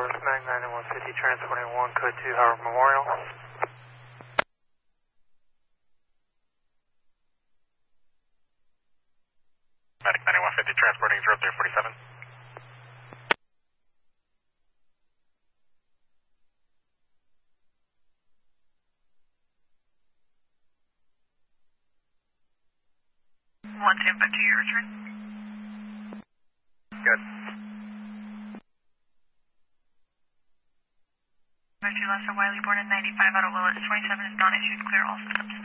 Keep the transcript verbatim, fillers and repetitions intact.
Mag ninety-one fifty transporting one code two Howard Memorial. Medic ninety-one fifty transporting zero three forty-seven. one ten fifty, your return. Good. fifty Lester Wiley, born in ninety-five out of Willis, twenty-seven is non-issued, clear all systems.